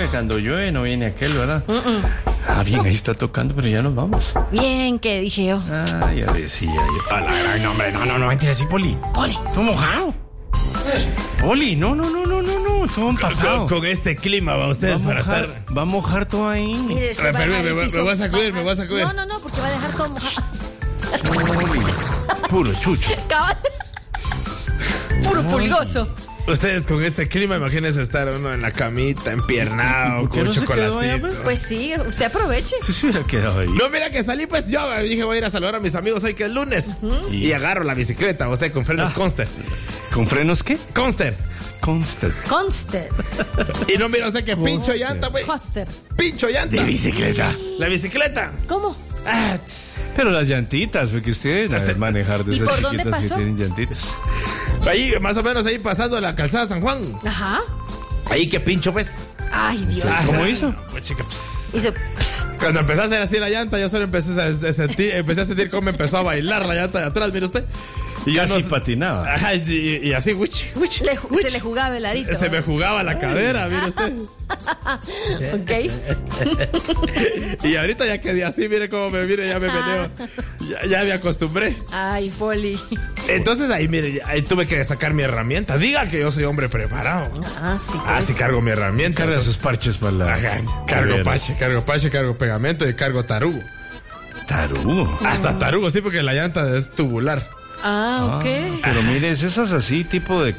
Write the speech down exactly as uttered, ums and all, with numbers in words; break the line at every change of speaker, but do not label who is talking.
cuando llueve no viene aquel, ¿verdad?
Mm-mm.
Ah, bien, ahí está tocando, pero ya nos vamos.
Bien, ¿qué dije yo?
Ah, ya decía yo. A la gran hombre, no, no, no, mentira, sí, Poli.
Poli.
Todo mojado. Poli, no, no, no, no, no, no, todo empapado.
Con, con este clima va ustedes
va
para
mojar,
estar.
Va a mojar todo ahí.
Mire,
Ah,
va a
pero
dejar
me
el
va-
piso-
me vas a sacudir,
va
me vas a sacudir.
No, no, no, porque va a dejar todo mojado.
Poli, puro chucho.
Cabal. Puro pulgoso.
Ustedes con este clima, imagínense estar uno en la camita, empiernado,
¿Por qué
con
no se quedó allá,
chocolatito.
pues?
Pues sí, usted aproveche.
Si se hubiera quedado ahí.
No, mira que salí, pues yo dije voy a ir a saludar a mis amigos hoy que es lunes. Y agarro la bicicleta, usted con frenos
Ah.
Conster.
¿Con frenos qué?
Conster.
Constant.
Conster.
Y no mira usted que pincho llanta, güey.
Coster.
Pincho llanta.
De bicicleta.
La bicicleta.
¿Cómo?
Ah, tss.
Pero las llantitas, porque ustedes
Ese-
deben manejar de
¿Y
esas
por dónde
chiquitas que
pasó?
tienen llantitas.
Ahí, más o menos ahí pasando la calzada San Juan.
Ajá.
Ahí que pincho, pues.
Ay, Dios.
Ah,
¿Cómo hizo?
Pues, chica, pss.
Hizo-
Cuando empezó a hacer así la llanta, yo solo empecé a, a sentir, empecé a sentir cómo empezó a bailar la llanta de atrás, mire usted. Y yo
Casi
no-
patinaba.
Ajá, y, y así, wich, wich,
le ju-
wich.
se le jugaba heladito.
Se me jugaba la cadera, mire usted.
Ok.
Y ahorita ya quedé así, mire cómo me mire, ya me meneo. Ya, ya me acostumbré.
Ay, Poli.
Entonces ahí, mire, ahí tuve que sacar mi herramienta. Diga que yo soy hombre preparado.
Ah, sí.
Ah,
pues.
sí cargo mi herramienta.
Carga
entonces-
sus parches para la.
Ajá, cargo
cadera.
pache, cargo pache, cargo pegamento y cargo tarugo.
Tarugo.
Hasta tarugo, sí, porque la llanta es tubular.
Ah, ok.
Pero mire, es esas así, tipo de